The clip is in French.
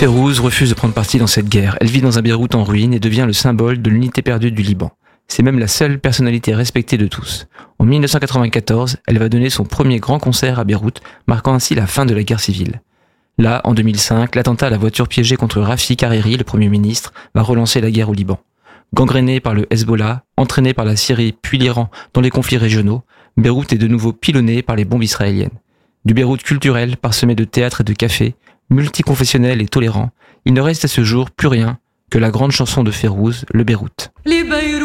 Férouz refuse de prendre parti dans cette guerre. Elle vit dans un Beyrouth en ruine et devient le symbole de l'unité perdue du Liban. C'est même la seule personnalité respectée de tous. En 1994, elle va donner son premier grand concert à Beyrouth, marquant ainsi la fin de la guerre civile. Là, en 2005, l'attentat à la voiture piégée contre Rafik Hariri, le Premier ministre, va relancer la guerre au Liban. Gangrénée par le Hezbollah, entraînée par la Syrie puis l'Iran dans les conflits régionaux, Beyrouth est de nouveau pilonnée par les bombes israéliennes. Du Beyrouth culturel, parsemé de théâtres et de cafés, multiconfessionnel et tolérant, il ne reste à ce jour plus rien que la grande chanson de Férouz, le Beyrouth.